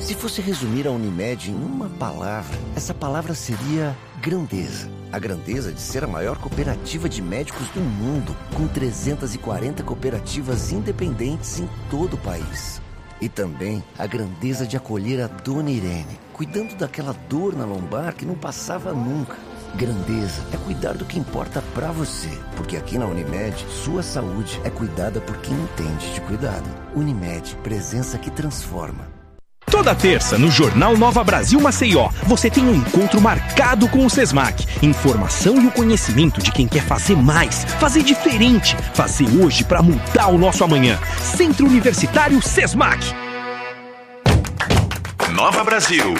Se fosse resumir a Unimed em uma palavra, essa palavra seria grandeza. A grandeza de ser a maior cooperativa de médicos do mundo, com 340 cooperativas independentes em todo o país. E também a grandeza de acolher a Dona Irene, cuidando daquela dor na lombar que não passava nunca. Grandeza é cuidar do que importa pra você, porque aqui na Unimed, sua saúde é cuidada por quem entende de cuidado. Unimed, presença que transforma. Toda terça, no Jornal Nova Brasil Maceió, você tem um encontro marcado com o SESMAC. Informação e o conhecimento de quem quer fazer mais, fazer diferente, fazer hoje para mudar o nosso amanhã. Centro Universitário SESMAC. Nova Brasil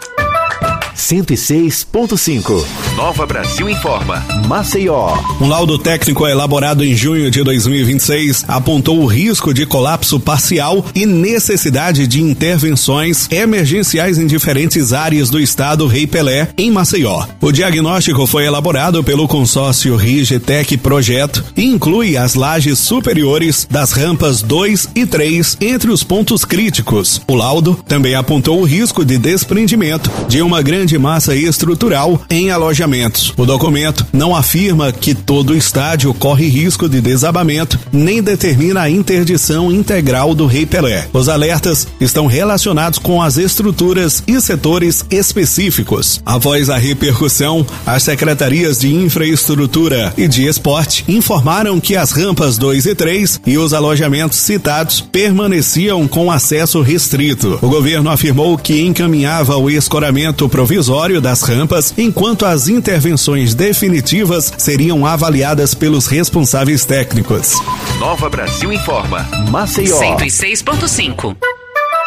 106.5. Nova Brasil informa. Maceió. Um laudo técnico elaborado em junho de 2026 apontou o risco de colapso parcial e necessidade de intervenções emergenciais em diferentes áreas do estado Rei Pelé, em Maceió. O diagnóstico foi elaborado pelo consórcio Rigetec Projeto e inclui as lajes superiores das rampas 2 e 3 entre os pontos críticos. O laudo também apontou o risco de desprendimento de uma grande massa estrutural em alojamentos. O documento não afirma que todo o estádio corre risco de desabamento, nem determina a interdição integral do Rei Pelé. Os alertas estão relacionados com as estruturas e setores específicos. Após a repercussão, as secretarias de infraestrutura e de esporte informaram que as rampas 2 e 3 e os alojamentos citados permaneciam com acesso restrito. O governo afirmou que encaminhava o escoramento provisório das rampas, enquanto as intervenções definitivas seriam avaliadas pelos responsáveis técnicos. Nova Brasil informa. Maceió 106.5.